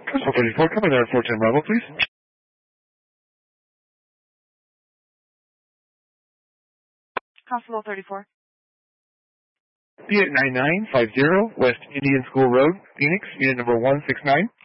Constable 34, coming there at 410 Bravo, please. Constable 34. Be at 9950 West Indian School Road, Phoenix, unit number 169.